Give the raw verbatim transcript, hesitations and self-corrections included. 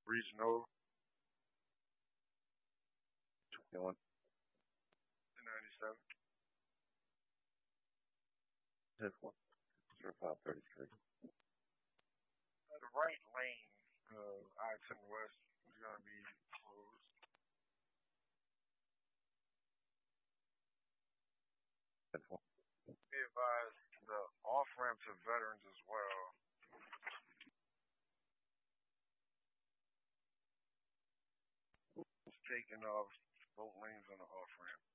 Regional twenty-one, ninety-seven. ten one, zero five thirty-three. Uh, the right lane of I ten West is going to be closed. ten one, Be advised the off ramp to veterans as well is taking off both lanes on the off ramp.